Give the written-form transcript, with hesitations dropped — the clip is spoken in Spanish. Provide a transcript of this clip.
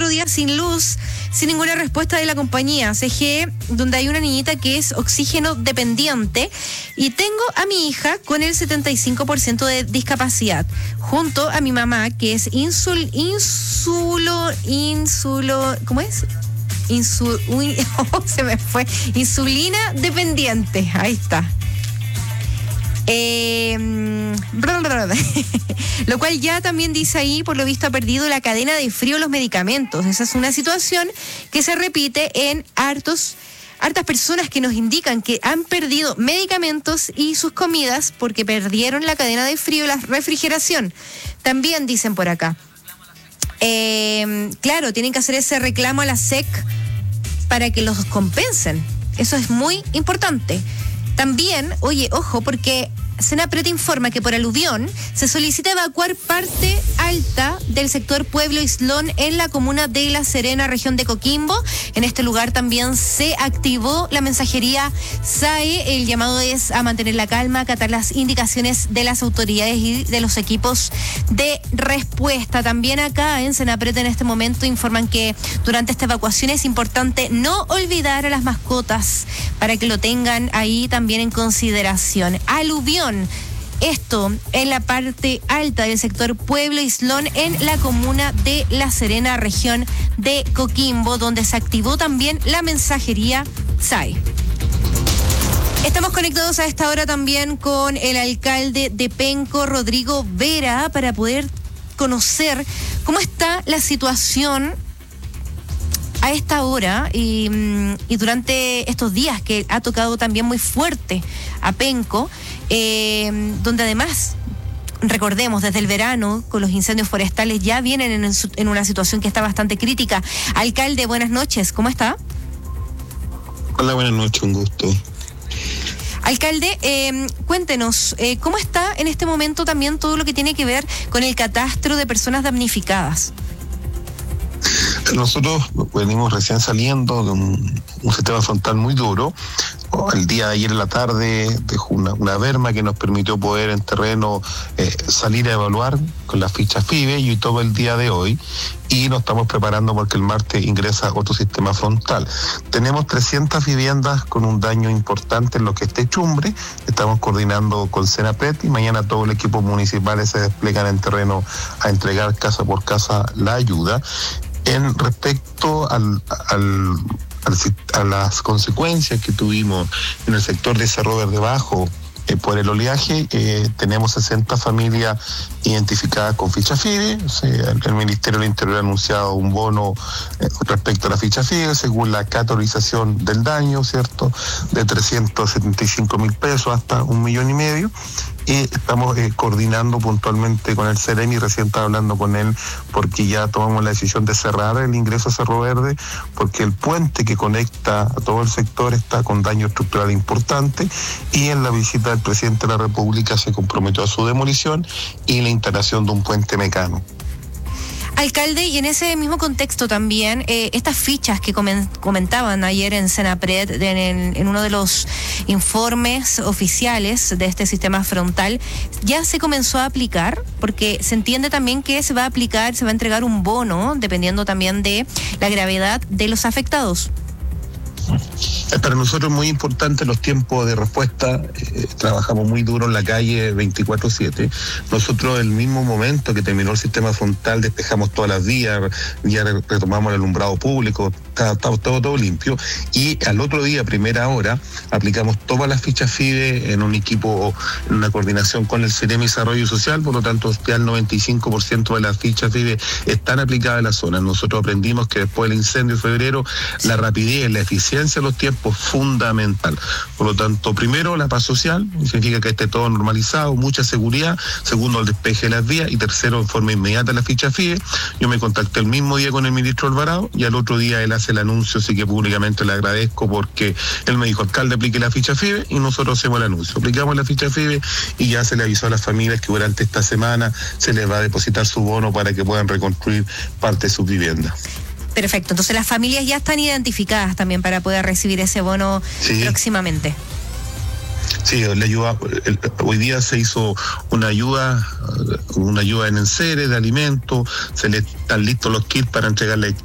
4 días sin luz, sin ninguna respuesta de la compañía CGE, donde hay una niñita que es oxígeno dependiente, y tengo a mi hija con el 75% de discapacidad, junto a mi mamá que es ¿cómo es? Se me fue. Insulina dependiente. Ahí está. Lo cual ya también dice ahí, por lo visto ha perdido la cadena de frío de los medicamentos. Esa es una situación que se repite en hartas personas que nos indican que han perdido medicamentos y sus comidas porque perdieron la cadena de frío y la refrigeración. También dicen por acá. Claro, tienen que hacer ese reclamo a la SEC para que los compensen. Eso es muy importante. También, oye, ojo, porque Senapred informa que por aluvión se solicita evacuar parte alta del sector Pueblo Islón en la comuna de La Serena, región de Coquimbo. En este lugar también se activó la mensajería SAE. El llamado es a mantener la calma, acatar las indicaciones de las autoridades y de los equipos de respuesta. También acá en Senapred en este momento informan que durante esta evacuación es importante no olvidar a las mascotas para que lo tengan ahí también en consideración. Aluvión. Esto en la parte alta del sector Pueblo Islón en la comuna de La Serena, región de Coquimbo, donde se activó también la mensajería SAE. Estamos conectados a esta hora también con el alcalde de Penco, Rodrigo Vera, para poder conocer cómo está la situación a esta hora y durante estos días que ha tocado también muy fuerte a Penco, donde además, recordemos, desde el verano con los incendios forestales ya vienen en una situación que está bastante crítica. Alcalde, buenas noches, ¿cómo está? Hola, buenas noches, un gusto. Alcalde, cuéntenos, ¿cómo está en este momento también todo lo que tiene que ver con el catastro de personas damnificadas? Nosotros venimos recién saliendo de un sistema frontal muy duro. El día de ayer en la tarde dejó una berma que nos permitió poder en terreno salir a evaluar con las fichas FIBE y todo el día de hoy. Y nos estamos preparando porque el martes ingresa otro sistema frontal. Tenemos 300 viviendas con un daño importante en lo que es techumbre. Estamos coordinando con Senapred y mañana todo el equipo municipal se despliegan en terreno a entregar casa por casa la ayuda. En respecto a las consecuencias que tuvimos en el sector de Cerro Verde Bajo por el oleaje, tenemos 60 familias identificadas con ficha FIBE. El Ministerio del Interior ha anunciado un bono respecto a la ficha FIBE según la categorización del daño, ¿cierto? De 375.000 pesos hasta 1,5 millones. Y estamos coordinando puntualmente con el Ceremi, recién estaba hablando con él, porque ya tomamos la decisión de cerrar el ingreso a Cerro Verde, porque el puente que conecta a todo el sector está con daño estructural importante, y en la visita del presidente de la República se comprometió a su demolición y la instalación de un puente mecano. Alcalde, y en ese mismo contexto también, estas fichas que comentaban ayer en Senapred, en uno de los informes oficiales de este sistema frontal, ya se comenzó a aplicar, porque se entiende también que se va a aplicar, se va a entregar un bono, dependiendo también de la gravedad de los afectados. Para nosotros es muy importante los tiempos de respuesta. Trabajamos muy duro en la calle 24/7. Nosotros, el mismo momento que terminó el sistema frontal, despejamos todas las vías, ya retomamos el alumbrado público, está todo limpio. Y al otro día, primera hora, aplicamos todas las fichas FIBE en un equipo, en una coordinación con el Ceremi Desarrollo Social. Por lo tanto, ya el 95% de las fichas FIBE están aplicadas en la zona. Nosotros aprendimos que después del incendio de febrero, la rapidez, la eficiencia de los tiempos fundamental. Por lo tanto, primero, la paz social, significa que esté todo normalizado, mucha seguridad. Segundo, el despeje de las vías. Y tercero, en forma inmediata la ficha FIBE. Yo me contacté el mismo día con el ministro Alvarado y al otro día él hace el anuncio, así que públicamente le agradezco porque él me dijo: alcalde, aplique la ficha FIBE, y nosotros hacemos el anuncio. Aplicamos la ficha FIBE y ya se le avisó a las familias que durante esta semana se les va a depositar su bono para que puedan reconstruir parte de sus viviendas. Perfecto, entonces las familias ya están identificadas también para poder recibir ese bono próximamente. Sí, la ayuda, hoy día se hizo una ayuda en enseres de alimentos, se le están listos los kits para entregarle